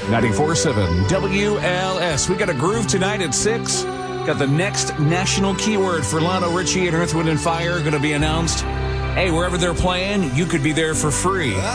94.7 WLS. We got a groove tonight at 6. Got the next national keyword for Lionel Richie and Earth, Wind & Fire going to be announced. Hey, wherever they're playing, you could be there for free.